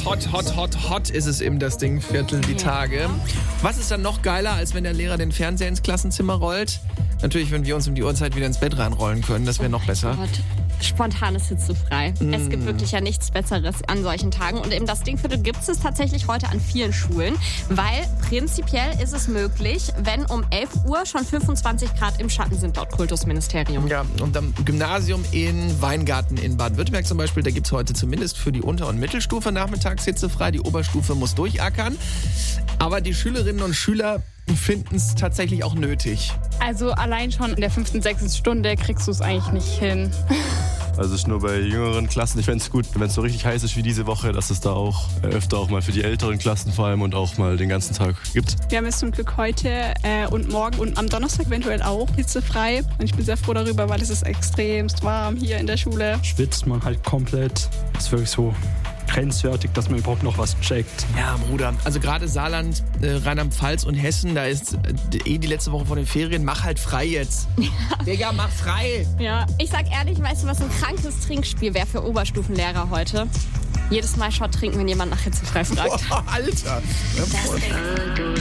Hot ist es im das Ding-Viertel die Tage. Was ist dann noch geiler, als wenn der Lehrer den Fernseher ins Klassenzimmer rollt? Natürlich, wenn wir uns um die Uhrzeit wieder ins Bett reinrollen können, das wäre noch besser. Gott. Spontan ist hitzefrei. Es gibt wirklich ja nichts Besseres an solchen Tagen. Und im Das Ding-Viertel gibt es tatsächlich heute an vielen Schulen, weil prinzipiell ist es möglich, wenn um 11 Uhr schon 25 Grad im Schatten sind, laut Kultusministerium. Ja, und am Gymnasium in Weingarten in Baden-Württemberg zum Beispiel, da gibt es heute zumindest für die Unter- und Mittelstufe nachmittags hitzefrei. Die Oberstufe muss durchackern. Aber die Schülerinnen und Schüler finden es tatsächlich auch nötig. Also allein schon in der 5., 6. Stunde kriegst du es eigentlich nicht hin. Also ist nur bei jüngeren Klassen. Ich fände es gut, wenn es so richtig heiß ist wie diese Woche, dass es da auch öfter auch mal für die älteren Klassen vor allem und auch mal den ganzen Tag gibt. Wir haben es zum Glück heute und morgen und am Donnerstag eventuell auch hitzefrei. Und ich bin sehr froh darüber, weil es ist extremst warm hier in der Schule. Schwitzt man halt komplett. Das ist wirklich so grenzwertig, dass man überhaupt noch was checkt. Ja, Bruder. Also gerade Saarland, Rheinland-Pfalz und Hessen, da ist die letzte Woche vor den Ferien. Mach halt frei jetzt. Digga, mach frei. Ja, ich sag ehrlich, weißt du, was ein krankes Trinkspiel wäre für Oberstufenlehrer heute? Jedes Mal Shot trinken, wenn jemand nach hitzefrei fragt. Boah, Alter. Das